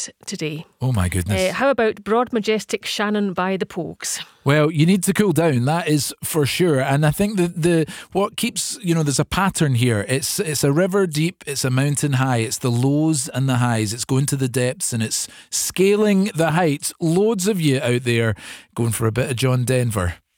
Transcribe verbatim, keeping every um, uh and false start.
degrees today. Oh my goodness. Uh, how about broad, majestic Shannon by the Pogues? Well, you need to cool down, that is for sure. And I think that the what keeps, you know, there's a pattern here. It's it's a river deep, it's a mountain high, it's the lows and the highs, it's going to the depths and it's scaling the heights. Loads of you out there going for a bit of John Denver.